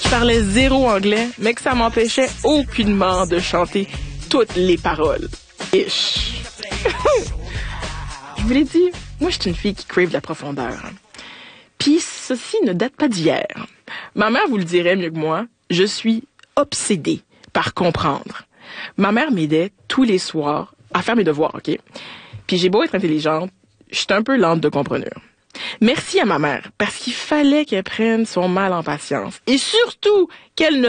parlais zéro anglais, mais que ça m'empêchait aucunement de chanter toutes les paroles. Ish. Je vous l'ai dit, moi, je suis une fille qui crave la profondeur. Puis, ceci ne date pas d'hier. Ma mère vous le dirait mieux que moi, je suis obsédée par comprendre. Ma mère m'aidait tous les soirs à faire mes devoirs, OK? Puis j'ai beau être intelligente, je suis un peu lente de compreneur. Merci à ma mère, parce qu'il fallait qu'elle prenne son mal en patience. Et surtout, qu'elle ne